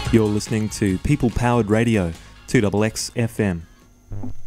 You're listening to People Powered Radio, 2XX FM.